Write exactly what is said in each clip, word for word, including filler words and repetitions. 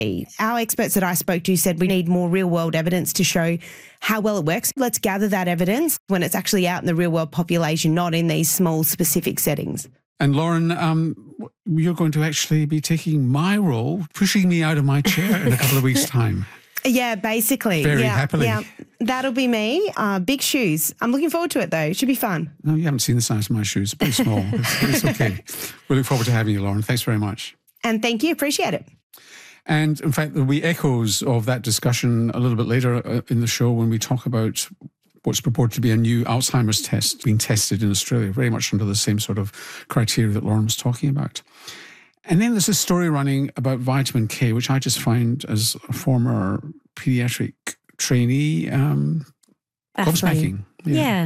Our experts that I spoke to said we need more real-world evidence to show how well it works. Let's gather that evidence when it's actually out in the real-world population, not in these small specific settings. And Lauren, um, you're going to actually be taking my role, pushing me out of my chair in a couple of weeks' time. Yeah, basically. Very yeah, happily. Yeah, that'll be me. Uh, big shoes. I'm looking forward to it, though. It should be fun. No, you haven't seen the size of my shoes. Pretty small. It's, it's okay. We look forward to having you, Lauren. Thanks very much. And thank you. Appreciate it. And in fact, there'll be echoes of that discussion a little bit later in the show when we talk about what's purported to be a new Alzheimer's test being tested in Australia, very much under the same sort of criteria that Lauren was talking about. And then there's a story running about vitamin K, which I just find, as a former paediatric trainee, um, gobsmacking. Yeah. yeah.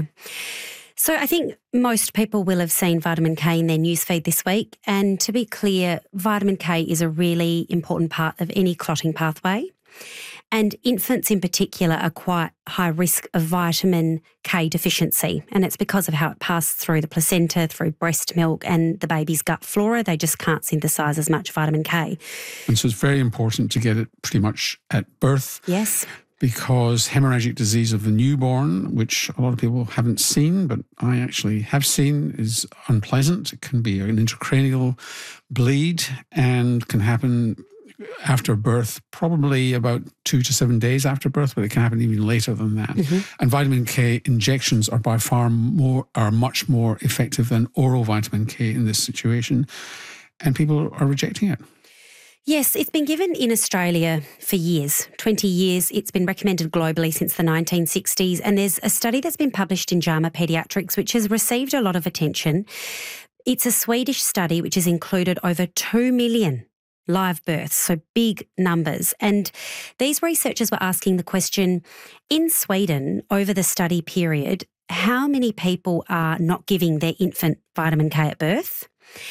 So I think most people will have seen vitamin K in their newsfeed this week. And to be clear, vitamin K is a really important part of any clotting pathway. And infants in particular are quite high risk of vitamin K deficiency. And it's because of how it passes through the placenta, through breast milk and the baby's gut flora. They just can't synthesise as much vitamin K. And so it's very important to get it pretty much at birth. Yes. Because hemorrhagic disease of the newborn, which a lot of people haven't seen, but I actually have seen, is unpleasant. It can be an intracranial bleed and can happen after birth, probably about two to seven days after birth, but it can happen even later than that. Mm-hmm. And vitamin K injections are by far more, are much more effective than oral vitamin K in this situation. And people are rejecting it. Yes, it's been given in Australia for years, twenty years. It's been recommended globally since the nineteen sixties. And there's a study that's been published in JAMA Pediatrics, which has received a lot of attention. It's a Swedish study which has included over two million live births, so big numbers. And these researchers were asking the question, in Sweden, over the study period, how many people are not giving their infant vitamin K at birth?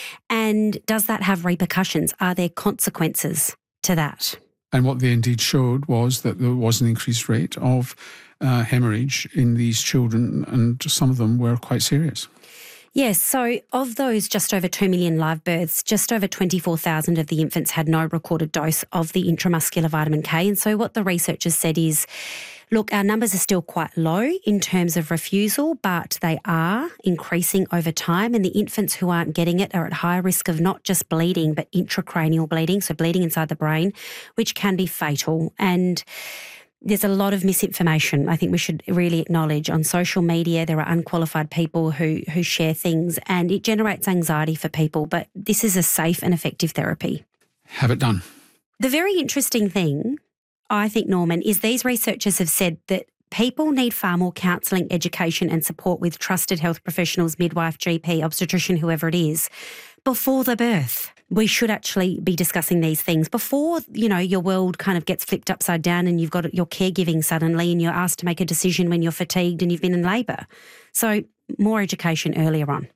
And does that have repercussions? Are there consequences to that? And what they indeed showed was that there was an increased rate of uh, hemorrhage in these children, and some of them were quite serious. Yes, so of those just over two million live births, just over twenty-four thousand of the infants had no recorded dose of the intramuscular vitamin K. And so what the researchers said is, look, our numbers are still quite low in terms of refusal, but they are increasing over time. And the infants who aren't getting it are at high risk of not just bleeding, but intracranial bleeding, so bleeding inside the brain, which can be fatal. And there's a lot of misinformation, I think we should really acknowledge. On social media, there are unqualified people who who share things, and it generates anxiety for people. But this is a safe and effective therapy. Have it done. The very interesting thing, I think, Norman, is these researchers have said that people need far more counselling, education and support with trusted health professionals, midwife, G P, obstetrician, whoever it is, before the birth. We should actually be discussing these things before, you know, your world kind of gets flipped upside down and you've got your caregiving suddenly and you're asked to make a decision when you're fatigued and you've been in labour. So more education earlier on.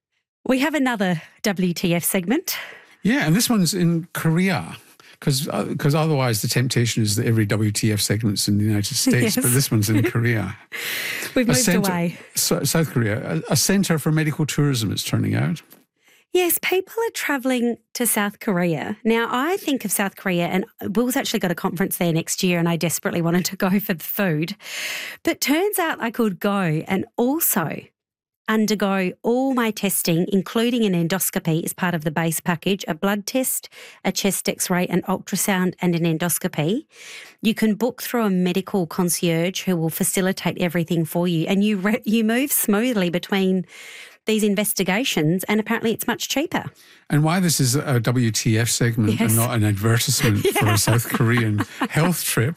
We have another W T F segment. Yeah, and this one's in Korea. Because because otherwise the temptation is that every W T F segment's in the United States, yes. But this one's in Korea. We've a moved center, away. So, South Korea, a, a centre for medical tourism, it's turning out. Yes, people are travelling to South Korea. Now, I think of South Korea, and Will's actually got a conference there next year and I desperately wanted to go for the food. But turns out I could go and also undergo all my testing, including an endoscopy as part of the base package, a blood test, a chest x-ray, an ultrasound and an endoscopy. You can book through a medical concierge who will facilitate everything for you, and you re- you move smoothly between these investigations, and apparently it's much cheaper. And why this is a W T F segment, yes, and not an advertisement yeah. for a South Korean health trip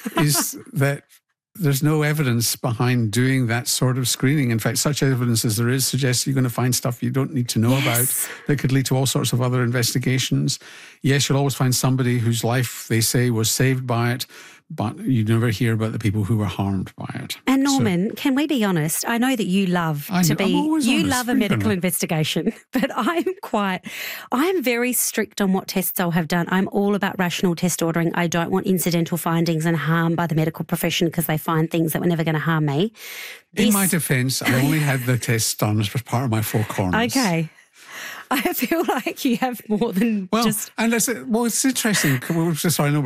is that there's no evidence behind doing that sort of screening. In fact, such evidence as there is suggests you're going to find stuff you don't need to know yes. about that could lead to all sorts of other investigations. Yes, you'll always find somebody whose life, they say, was saved by it, but you never hear about the people who were harmed by it. And Norman, so, can we be honest? I know that you love I to know, be, I'm always you honest. love a medical investigation, but I'm quite, I'm very strict on what tests I'll have done. I'm all about rational test ordering. I don't want incidental findings and harm by the medical profession because they find things that were never going to harm me. This, In my defence, I only had the tests done as part of my four corners. Okay. I feel like you have more than well, just... And well, it's interesting. Just so I know